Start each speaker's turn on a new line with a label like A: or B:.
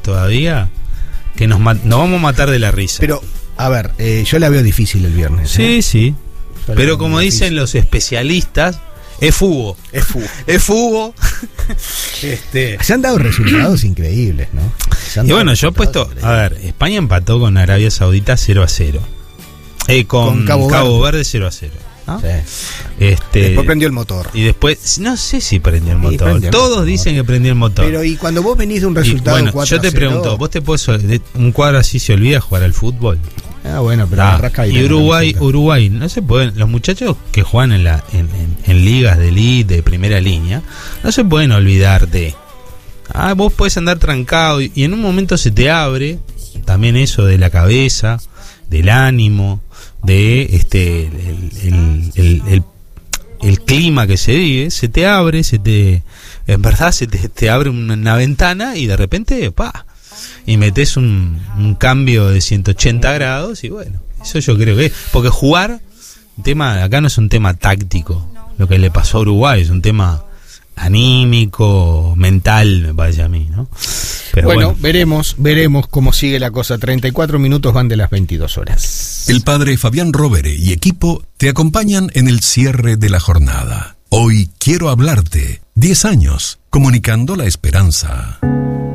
A: todavía que nos vamos a matar de la risa.
B: Pero, a ver, yo la veo difícil el viernes.
A: Sí, sí. Pero como dicen los especialistas, es fútbol. Es fútbol.
B: Se han dado resultados increíbles, ¿no?
A: Y bueno, yo he puesto, a ver, España empató con Arabia Saudita 0-0. Con Cabo Verde 0-0. ¿no? Sí.
B: Después prendió el motor.
A: Y después, no sé si prendió el motor. Todos dicen que prendió el motor.
B: Pero y cuando vos venís de un resultado 4-0,
A: yo te pregunto, ¿vos te podés, un cuadro así se olvida jugar al fútbol?
B: Ah, bueno, pero
A: y Uruguay, no se pueden, los muchachos que juegan en ligas de elite, de primera línea, no se pueden olvidar de. Vos podés andar trancado y en un momento se te abre también eso de la cabeza, del ánimo, de el clima que se vive, se te abre, en verdad se te abre una ventana y de repente, y metes un cambio de 180 grados y bueno, eso yo creo que es, porque jugar, acá no es un tema táctico, lo que le pasó a Uruguay es un tema anímico, mental, me parece a mí, ¿no? Pero
B: bueno, veremos cómo sigue la cosa. 34 minutos van de las 22 horas.
C: El padre Fabián Rovere y equipo te acompañan en el cierre de la jornada. Hoy quiero hablarte. 10 años, comunicando la esperanza.